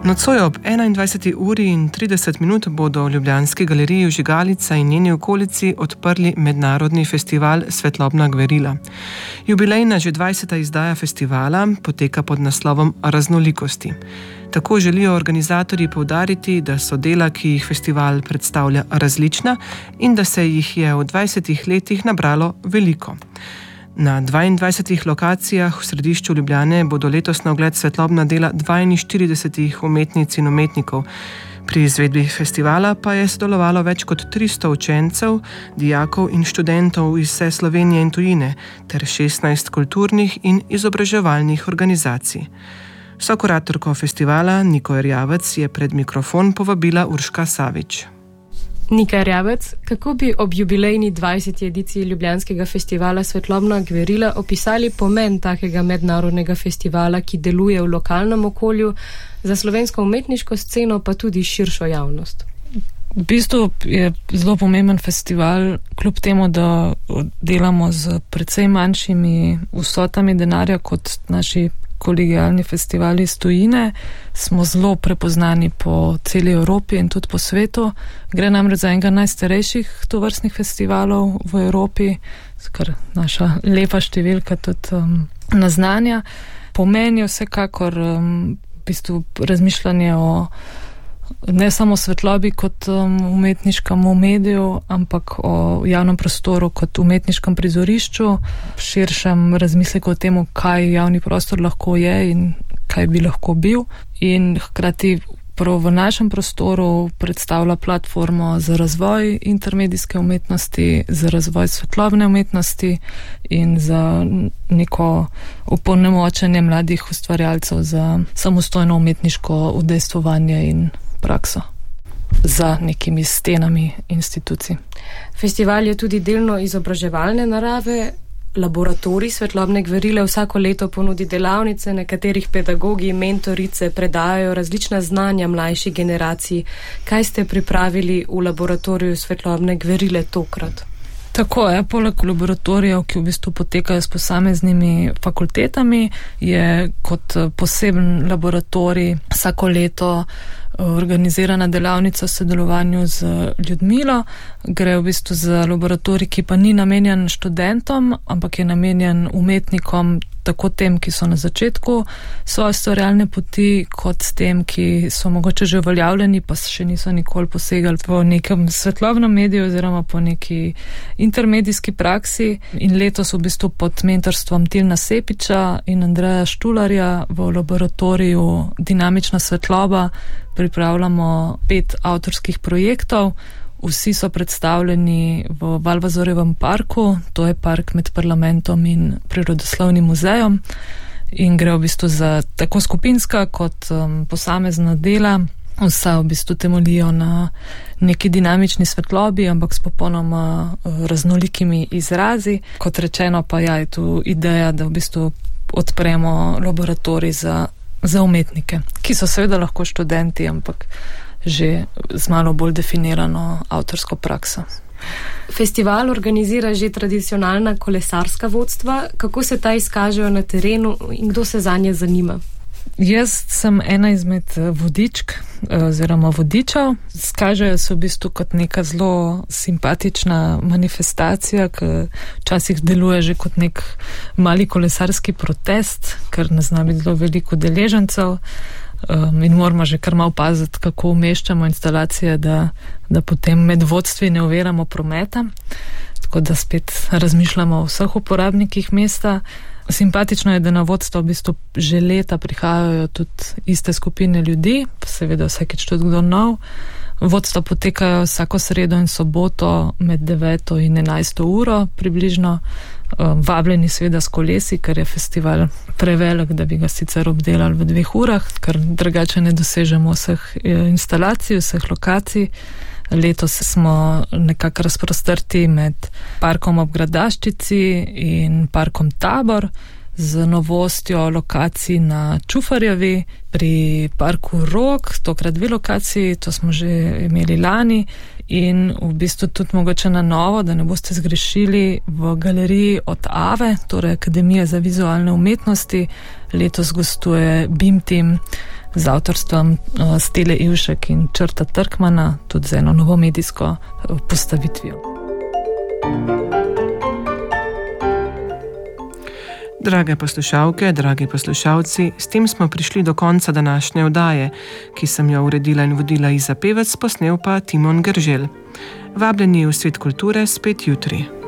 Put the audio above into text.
Nocoj ob 21:30 bodo v ljubljanski galeriji Vžigalica in njeni okolici odprli mednarodni festival Svetlobna gverila. Jubilejna že 20. izdaja festivala poteka pod naslovom Raznolikosti. Tako želijo organizatorji poudariti, da so dela, ki jih festival predstavlja, različna in da se jih je v 20 letih nabralo veliko. Na 22 lokacijah v središču Ljubljane bodo letos na ogled svetlobna dela 42 umetnic in umetnikov. Pri izvedbi festivala pa je sodelovalo več kot 300 učencev, dijakov in študentov iz vse Slovenije in tujine ter 16 kulturnih in izobraževalnih organizacij. Sokuratorko festivala Niko Erjavec je pred mikrofon povabila Urška Savič. Nika Erjavec, kako bi ob jubilejni 20. ediciji Ljubljanskega festivala Svetlobna gverila opisali pomen takega mednarodnega festivala, ki deluje v lokalnem okolju, za slovensko umetniško sceno pa tudi širšo javnost? V bistvu je zelo pomemben festival, kljub temu, da delamo z precej manjšimi vsotami denarja kot naši kolegialni festivali iz tujine, smo zelo prepoznani po celi Evropi in tudi po svetu. Gre namreč za enega najstarejših tovrstnih festivalov v Evropi, kar naša lepa številka tudi naznanja. Pomeni vsekakor v bistvu razmišljanje o ne samo svetlobi kot umetniškem mediju, ampak o javnem prostoru kot umetniškem prizorišču, širšem razmisleku o tem, kaj javni prostor lahko je in kaj bi lahko bil. In hkrati prav v našem prostoru predstavlja platformo za razvoj intermedijske umetnosti, za razvoj svetlobne umetnosti in za neko opolnomočenje mladih ustvarjalcev za samostojno umetniško udejstvovanje in prakso za nekimi stenami institucij. Festival je tudi delno izobraževalne narave. Laboratorij Svetlobne gverile vsako leto ponudi delavnice, na katerih pedagogi, mentorice predajajo različna znanja mlajši generaciji. Kaj ste pripravili v laboratoriju Svetlobne gverile tokrat? Tako je, poleg laboratorijev, ki v bistvu potekajo s posameznimi fakultetami, je kot poseben laboratorij vsako leto organizirana delavnica v sodelovanju z Ljudmilo. Gre v bistvu za laboratorij, ki pa ni namenjen študentom, ampak je namenjen umetnikom, tako tem, ki so na začetku svoje ustvarjalne poti, kot tem, ki so mogoče že uveljavljeni, pa še niso nikoli posegali po nekem svetlobnem mediju oziroma po neki intermedijski praksi. In letos v bistvu pod mentorstvom Tilna Sepiča in Andreja Štularja v laboratoriju Dinamična svetloba pripravljamo 5 avtorskih projektov. Vsi so predstavljeni v Valvazorjevem parku, to je park med parlamentom in Prirodoslovnim muzejem, in gre v bistvu za tako skupinska kot posamezna dela. Vsa v bistvu temeljijo na neki dinamični svetlobi, ampak s popolnoma raznolikimi izrazi. Kot rečeno pa je tu ideja, da v bistvu odpremo laboratorij za umetnike, ki so seveda lahko študenti, ampak že z malo bolj definirano avtorsko prakso. Festival organizira že tradicionalna kolesarska vodstva. Kako se ta izkažejo na terenu in kdo se zanje zanima? Jaz sem ena izmed vodičk oziroma vodičev. Izkažejo se v bistvu kot neka zelo simpatična manifestacija, ki včasih deluje že kot nek mali kolesarski protest, ker ne zna biti zelo veliko udeležencev. In moramo že kar malo paziti, kako umeščamo instalacije, da potem med vodstvi ne oviramo prometa. Tako da spet razmišljamo o vseh uporabnikih mesta. Simpatično je, da na vodstvo v bistvu že leta prihajajo tudi iste skupine ljudi, pa seveda vsakič tudi kdo nov. Vodstva potekajo vsako sredo in soboto med 9 in 11 uro približno. Vabljeni seveda s kolesi, ker je festival prevelik, da bi ga sicer obdelali v 2 urah, ker drugače ne dosežemo vseh instalacij, vseh lokacij. Letos smo nekako razprostrti med parkom ob Gradaščici in parkom Tabor, z novostjo lokacij na Čufarjevi, pri parku Rog, tokrat 2 lokaciji, to smo že imeli lani, in v bistvu tudi mogoče na novo, da ne boste zgrešili, v galeriji od Ave, torej Akademije za vizualne umetnosti, letos gostuje BIM Team z avtorstvom Stele Ivšek in Črta Trkmana, tudi z eno novo medijsko postavitvijo. Drage poslušalke, dragi poslušalci, s tem smo prišli do konca današnje oddaje, ki sem jo uredila in vodila Iza Pevec, posnel pa Timon Grželj. Vabljeni v Svet kulture spet jutri.